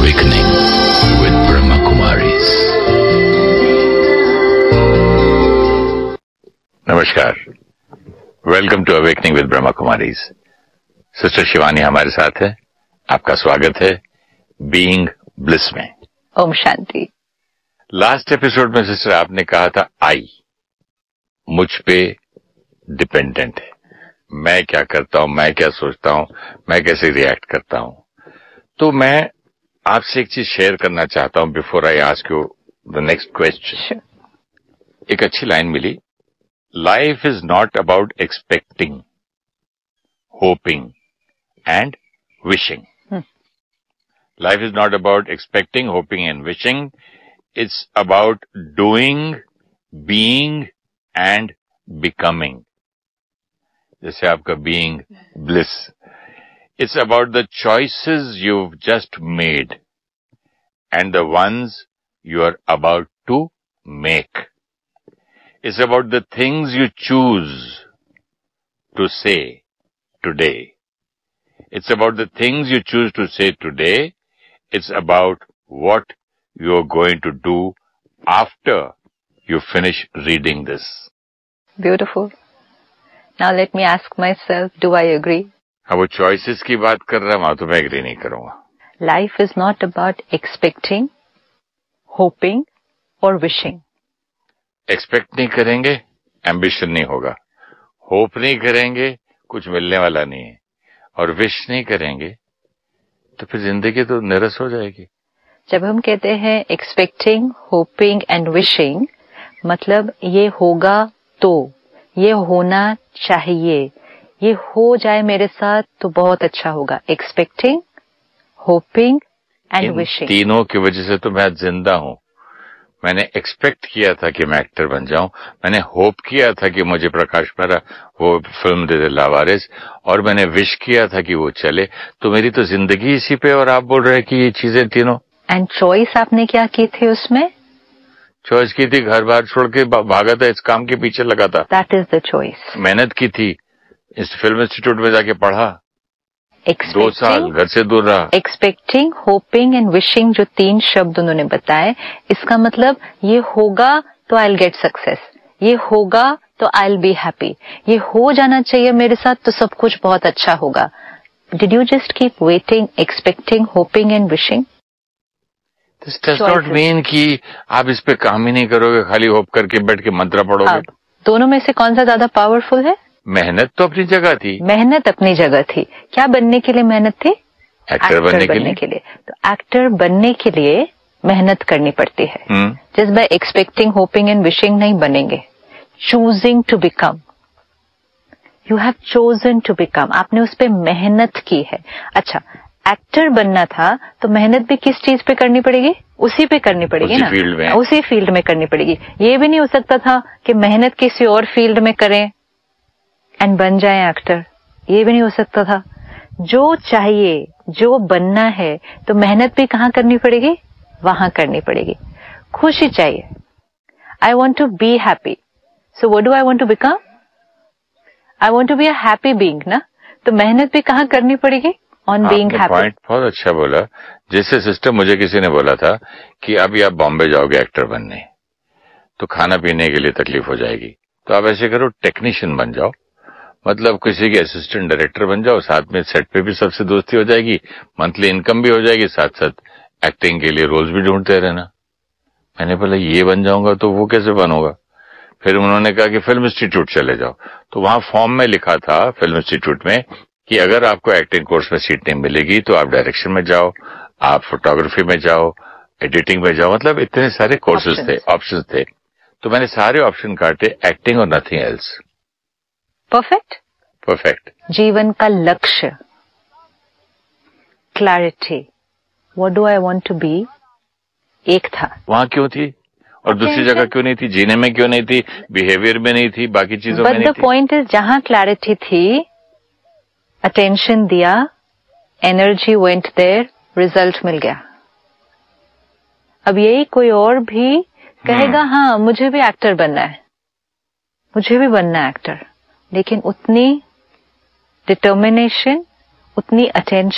Awakening with Brahma Kumaris. नमस्कार, welcome to awakening with Brahma Kumaris. Sister Shivani हमारे साथ है, आपका स्वागत है बीइंग ब्लिस में। ओम शांति। लास्ट एपिसोड में सिस्टर आपने कहा था आई मुझ पे डिपेंडेंट है, मैं क्या करता हूं, मैं क्या सोचता हूं, मैं कैसे रिएक्ट करता हूं। तो मैं आपसे एक चीज शेयर करना चाहता हूं before I ask you the next question. एक अच्छी line milli, life is not about expecting, hoping and wishing. Life is not about expecting, hoping and wishing, it's about doing, being and becoming. जैसे आपका being bliss, it's about the choices you've just made and the ones you are about to make. It's about the things you choose to say today. It's about the things you choose to say today. It's about what you're going to do after you finish reading this. Beautiful. Now let me ask myself, do I agree? हाँ, वो choices की बात कर रहा हूं तो मैं agree नहीं करूंगा। Life is not about expecting, hopping और विशिंग। एक्सपेक्ट नहीं करेंगे, एम्बिशन नहीं होगा। होप नहीं करेंगे, कुछ मिलने वाला नहीं है। और विश नहीं करेंगे तो फिर जिंदगी तो निरस हो जाएगी। जब हम कहते हैं एक्सपेक्टिंग, होपिंग एंड विशिंग, मतलब ये होगा तो, ये होना चाहिए, ये हो जाए मेरे साथ तो बहुत अच्छा होगा। एक्सपेक्टिंग, होपिंग एंड विशिंग, तीनों की वजह से तो मैं आज जिंदा हूं। मैंने एक्सपेक्ट किया था कि मैं एक्टर बन जाऊं, मैंने होप किया था कि मुझे प्रकाश मेहरा वो फिल्म दे दे लावारिस, और मैंने विश किया था कि वो चले। तो मेरी तो जिंदगी इसी पे, और आप बोल रहे हैं कि ये चीजें तीनों। एंड चॉइस आपने क्या की थी उसमें? चॉइस की थी, घर बार छोड़ के भागा था, इस काम के पीछे लगा था। That is the choice. मेहनत की थी, इस फिल्म इंस्टीट्यूट में जाके पढ़ा, 2 साल घर से दूर रहा। एक्सपेक्टिंग, होपिंग एंड विशिंग, जो 3 शब्द उन्होंने बताए, इसका मतलब ये होगा तो आई विल गेट सक्सेस, ये होगा तो आई विल बी हैप्पी, ये हो जाना चाहिए मेरे साथ तो सब कुछ बहुत अच्छा होगा। Did you just keep waiting, expecting, hoping and wishing? This does not mean कि आप इस पे काम ही नहीं करोगे, खाली होप करके बैठ के मंत्र पढ़ोगे। दोनों में से कौन सा ज्यादा पावरफुल है? मेहनत तो अपनी जगह थी। मेहनत अपनी जगह थी। क्या बनने के लिए मेहनत थी? एक्टर बनने के लिए। तो एक्टर बनने के लिए मेहनत करनी पड़ती है। Just by expecting, hoping and wishing नहीं बनेंगे। Choosing to become, you have chosen to become, आपने उस पर मेहनत की है। अच्छा, एक्टर बनना था तो मेहनत भी किस चीज पे करनी पड़ेगी? उसी पे करनी पड़ेगी ना, उसी फील्ड में करनी पड़ेगी। ये भी नहीं हो सकता था कि मेहनत किसी और फील्ड में करें एंड बन जाए एक्टर, ये भी नहीं हो सकता था। जो चाहिए, जो बनना है, तो मेहनत भी कहाँ करनी पड़ेगी? वहां करनी पड़ेगी। खुशी चाहिए, I want to be happy, so what do I want to become? I want to be a happy being ना, तो मेहनत भी कहाँ करनी पड़ेगी? On being happy. पॉइंट बहुत अच्छा बोला। जैसे सिस्टर, मुझे किसी ने बोला था कि अभी आप बॉम्बे जाओगे एक्टर बनने, तो खाना पीने के लिए तकलीफ हो जाएगी, तो आप ऐसे करो टेक्नीशियन बन जाओ, मतलब किसी के असिस्टेंट डायरेक्टर बन जाओ, साथ में सेट पे भी सबसे दोस्ती हो जाएगी, मंथली इनकम भी हो जाएगी, साथ साथ एक्टिंग के लिए रोल्स भी ढूंढते रहना। मैंने बोला ये बन जाऊंगा तो वो कैसे बनूंगा? फिर उन्होंने कहा कि फिल्म इंस्टीट्यूट चले जाओ। तो वहां फॉर्म में लिखा था फिल्म इंस्टीट्यूट में कि अगर आपको एक्टिंग कोर्स में सीट नहीं मिलेगी तो आप डायरेक्शन में जाओ, आप फोटोग्राफी में जाओ, एडिटिंग में जाओ, मतलब इतने सारे कोर्सेज थे, ऑप्शंस थे। तो मैंने सारे ऑप्शन काटे, एक्टिंग और नथिंग एल्स। परफेक्ट। जीवन का लक्ष्य, clarity, what do I want to be, एक था। वहां क्यों थी और दूसरी जगह क्यों नहीं थी? जीने में क्यों नहीं थी? बिहेवियर में नहीं थी? बाकी चीजों में नहीं थी? बट द पॉइंट इज, जहां क्लैरिटी थी, अटेंशन दिया, एनर्जी वेंट देयर, रिजल्ट मिल गया। अब यही कोई और भी कहेगा हाँ मुझे भी एक्टर बनना है, मुझे भी बनना है एक्टर, लेकिन उतनी डिटर्मिनेशन, उतनी अटेंशन,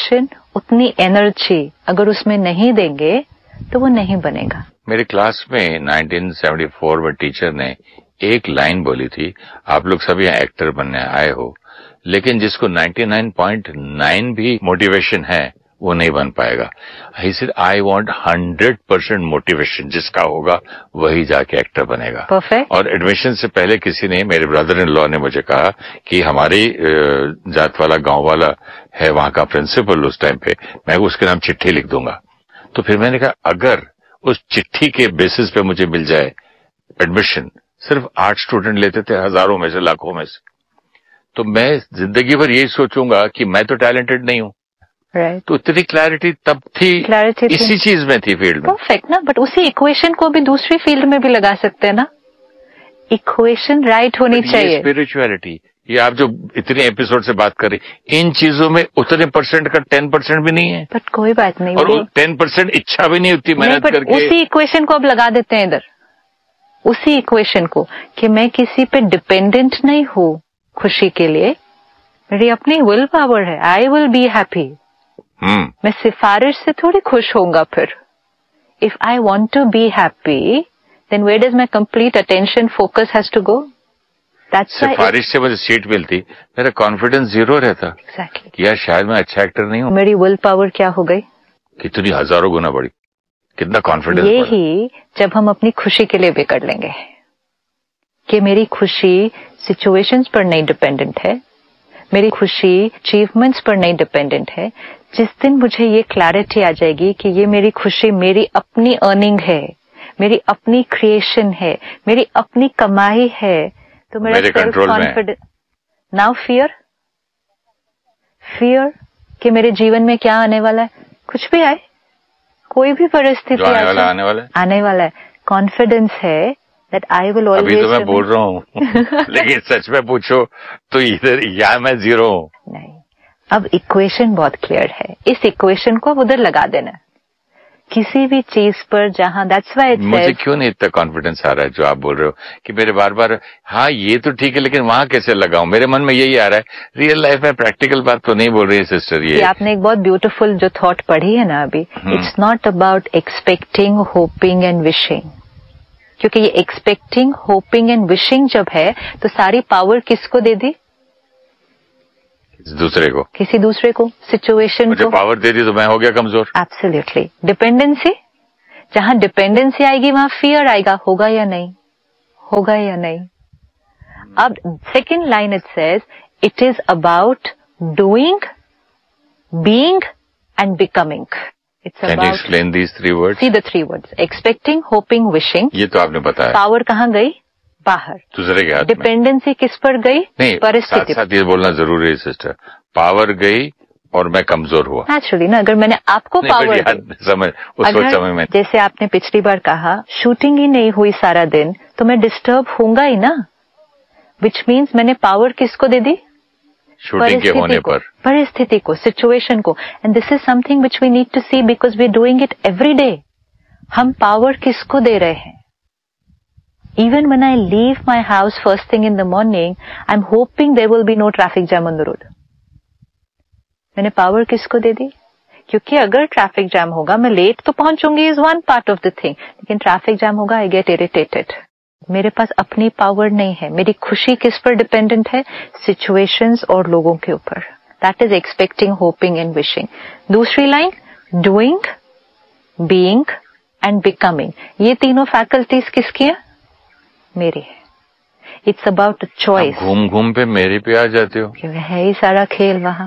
उतनी एनर्जी अगर उसमें नहीं देंगे तो वो नहीं बनेगा। मेरे क्लास में 1974 में टीचर ने एक लाइन बोली थी, आप लोग सभी एक्टर बनने आए हो, लेकिन जिसको 99.9 भी मोटिवेशन है वो नहीं बन पाएगा। He said I want 100% motivation, जिसका होगा वही जाके एक्टर बनेगा। Perfect. और एडमिशन से पहले किसी ने, मेरे ब्रदर इन लॉ ने मुझे कहा कि हमारी जात वाला गांव वाला है वहां का प्रिंसिपल, उस टाइम पे मैं उसके नाम चिट्ठी लिख दूंगा। तो फिर मैंने कहा अगर उस चिट्ठी के बेसिस पे मुझे मिल जाए एडमिशन, सिर्फ 8 स्टूडेंट लेते थे हजारों में से, लाखों में से, तो मैं जिंदगी भर यही सोचूंगा कि मैं तो टैलेंटेड नहीं हूं। Right. तो इतनी क्लैरिटी तब थी, इसी चीज में थी फील्ड में। परफेक्ट ना, बट उसी इक्वेशन को भी दूसरी फील्ड में भी लगा सकते हैं ना। इक्वेशन राइट होनी चाहिए। स्पिरिचुअलिटी, ये आप जो इतने एपिसोड से बात कर रही, इन चीजों में उतने परसेंट का 10% भी नहीं है। बट कोई बात नहीं, और 10% इच्छा भी नहीं होती मेहनत करके। उसी इक्वेशन को अब लगा देते हैं इधर, उसी इक्वेशन को कि मैं किसी पे डिपेंडेंट नहीं हूं खुशी के लिए, मेरी अपनी विल पावर है। I will be happy. मैं सिफारिश से थोड़ी खुश होऊंगा फिर। If I want to be happy then where does my complete attention focus has to go. सिफारिश से मुझे सीट मिलती, मेरा कॉन्फिडेंस 0 रहता। Exactly. कि यार शायद मैं अच्छा एक्टर नहीं हूँ। मेरी विल पावर क्या हो गई, कितनी हजारों गुना बढ़ी, कितना कॉन्फिडेंस। ये ही जब हम अपनी खुशी के लिए भी कर लेंगे कि मेरी खुशी सिचुएशंस पर नहीं डिपेंडेंट है, मेरी खुशी अचीवमेंट्स पर नहीं डिपेंडेंट है। जिस दिन मुझे ये क्लैरिटी आ जाएगी कि ये मेरी खुशी मेरी अपनी अर्निंग है, मेरी अपनी क्रिएशन है, मेरी अपनी कमाई है, तो मेरा सेल्फ कॉन्फिडेंस। नाउ फियर कि मेरे जीवन में क्या आने वाला है, कुछ भी आए, कोई भी परिस्थिति आने वाला है, कॉन्फिडेंस है that I will always। अभी तो मैं बोल रहा हूँ लेकिन सच में पूछो तो इधर या मैं 0 हूँ। नहीं, अब इक्वेशन बहुत क्लियर है, इस इक्वेशन को अब उधर लगा देना किसी भी चीज पर जहां। दैट्स व्हाई मुझे क्यों नहीं इतना कॉन्फिडेंस आ रहा है जो आप बोल रहे हो कि मेरे बार बार हाँ ये तो ठीक है लेकिन वहां कैसे लगाऊं, मेरे मन में यही आ रहा है। रियल लाइफ में प्रैक्टिकल बात तो नहीं बोल रही है सिस्टर। ये आपने एक बहुत ब्यूटीफुल जो थॉट पढ़ी है ना अभी, it's not about expecting, hoping and wishing. क्योंकि ये एक्सपेक्टिंग, होपिंग एंड विशिंग जब है तो सारी पावर किसको दे दी, दूसरे को, किसी दूसरे को, सिचुएशन को पावर दे दी तो मैं हो गया कमजोर। एब्सोल्युटली। डिपेंडेंसी, जहां डिपेंडेंसी आएगी वहां फियर आएगा, होगा या नहीं, होगा या नहीं। अब second line it says it is about doing, being and becoming. It's Can you explain these 3 words? See the 3 words. Expecting, hoping, wishing. ये तो आपने बताया। पावर कहाँ गई, बाहर, दूसरे के हाथ में। डिपेंडेंसी किस पर गई, नहीं, परिस्थिति। साथ ये बोलना जरूरी है सिस्टर, पावर गई और मैं कमजोर हुआ। नेचुरली ना, अगर मैंने आपको पावर समझ, में जैसे आपने पिछली बार कहा शूटिंग ही नहीं हुई सारा दिन तो मैं डिस्टर्ब होऊंगा ही ना, विच मीन्स मैंने पावर किसको दे दी, शूटिंग के होने पर, परिस्थिति को, सिचुएशन को। And this is something which we need to C because we doing it every day. हम पावर किसको दे रहे हैं। Even when I leave my house first thing in the morning, I am hoping there will be no traffic jam on the road. मैंने power किसको दे दी, क्योंकि अगर traffic jam होगा मैं लेट तो पहुंचूंगी, is one part of the thing, लेकिन traffic jam होगा I get irritated. मेरे पास अपनी पावर नहीं है। मेरी खुशी किस पर डिपेंडेंट है, सिचुएशंस और लोगों के ऊपर। That is expecting, hoping and wishing. दूसरी line doing, being and becoming. ये तीनों फैकल्टीज किसकी है, मेरी है। It's about choice. घूम घूम पे मेरे पे आ जाते हो, है ही सारा खेल वहां।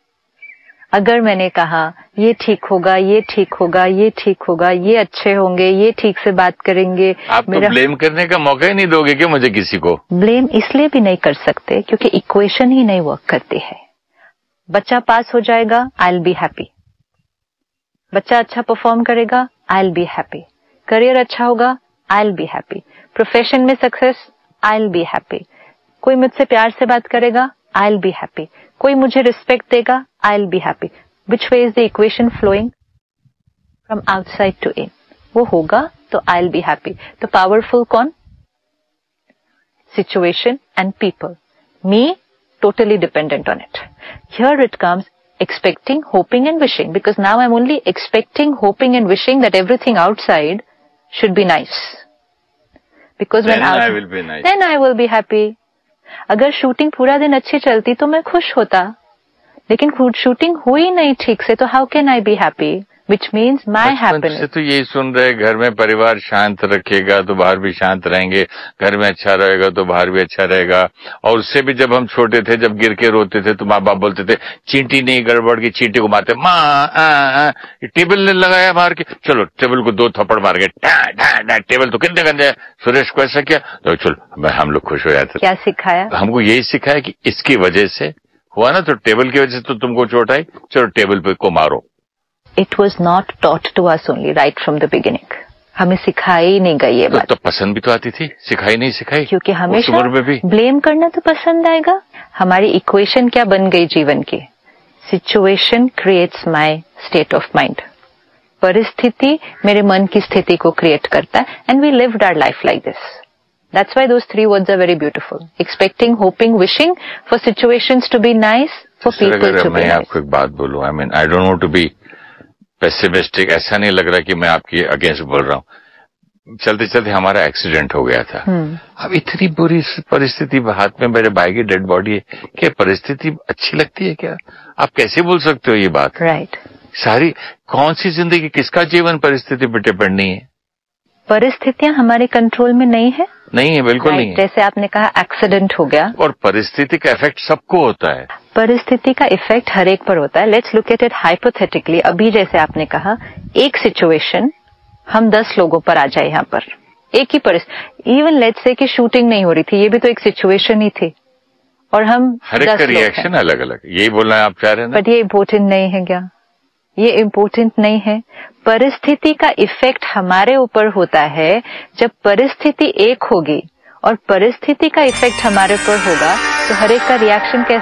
अगर मैंने कहा ये ठीक होगा, ये ठीक होगा, ये ठीक होगा, ये अच्छे होंगे, ये ठीक से बात करेंगे, आप तो ब्लेम करने का मौका ही नहीं दोगे क्या मुझे किसी को। ब्लेम इसलिए भी नहीं कर सकते क्योंकि इक्वेशन ही नहीं वर्क करती है। बच्चा पास हो जाएगा, आई विल बी हैप्पी। बच्चा अच्छा परफॉर्म करेगा, I will be happy. Career अच्छा होगा, I will be happy. Profession में success, I will be happy. कोई मुझसे प्यार से बात करेगा, आई विल बी हैप्पी। कोई मुझे रिस्पेक्ट देगा, I will be happy. Which way is the equation flowing, from outside to इन। वो होगा तो आई विल बी हैप्पी। तो पावरफुल कौन, situation and people, me totally dependent on it. Here it comes expecting, hoping and wishing, because now I'm only expecting, hoping and wishing that everything outside should be nice. Because then I will be nice. Then I will be happy. अगर shooting पूरा दिन अच्छी चलती तो मैं खुश होता, लेकिन शूटिंग हुई नहीं ठीक से, तो how can I be happy, which means my happiness. से तो यही सुन रहे, घर में परिवार शांत रखेगा तो बाहर भी शांत रहेंगे, घर में अच्छा रहेगा तो बाहर भी अच्छा रहेगा. और उससे भी जब हम छोटे थे, जब गिर के रोते थे तो माँ बाप बोलते थे चींटी नहीं गड़बड़ की, चींटी को मारते, माँ टेबल ने लगाया मार के, चलो टेबल को 2 थप्पड़ मार के, टेबल तो कितने गंदे है, सुरेश को ऐसा किया तो चलो हम लोग खुश हो जाते. क्या सिखाया? हमको यही सिखाया कि इसकी वजह से हुआ ना, तो टेबल की वजह से तो तुमको चोट आई, चलो टेबल पे को मारो. It was not taught to us only right from the beginning. हमें सिखाई नहीं गई ये बात. तो पसंद भी तो आती थी, सिखाई नहीं सिखाई, क्योंकि हमेशा ब्लेम करना तो पसंद आएगा. हमारी इक्वेशन क्या बन गई जीवन की? Situation creates my state of mind. परिस्थिति मेरे मन की स्थिति को क्रिएट करता है, and we lived our life like this. That's why those 3 words are very beautiful. Expecting, hoping, wishing for situations to be nice, for people to be nice. मैं आपको एक बात बोलूं, I mean, I don't want to be pessimistic. ऐसा नहीं लग रहा कि मैं आपके अगेंस्ट बोल रहा हूं. चलते चलते हमारा एक्सीडेंट हो गया था. अब इतनी बुरी परिस्थिति, हाथ में मेरे भाई की डेड बॉडी है, क्या परिस्थिति अच्छी लगती है क्या? आप कैसे बोल सकते हो ये बात? राइट. सारी कौन सी जिंदगी, किसका जीवन परिस्थिति पर डिपेंड नहीं है. परिस्थितियां हमारे कंट्रोल में नहीं है. नहीं है, बिल्कुल नहीं है. जैसे आपने कहा एक्सीडेंट हो गया, और परिस्थिति का इफेक्ट सबको होता है. परिस्थिति का इफेक्ट हर एक पर होता है. Let's look at it hypothetically. अभी जैसे आपने कहा, एक सिचुएशन हम 10 लोगों पर आ जाए, यहाँ पर एक ही परिस्थिति, इवन लेट्स से कि शूटिंग नहीं हो रही थी, ये भी तो एक सिचुएशन ही थी, और हम हर एक का रिएक्शन अलग अलग. यही बोलना है आप चाह रहे हैं ना? बट ये इम्पोर्टेंट नहीं है क्या? ये इम्पोर्टेंट नहीं है. परिस्थिति का इफेक्ट हमारे ऊपर होता है जब परिस्थिति एक होगी और परिस्थिति का इफेक्ट हमारे ऊपर होगा, तो हर एक का रिएक्शन कैसा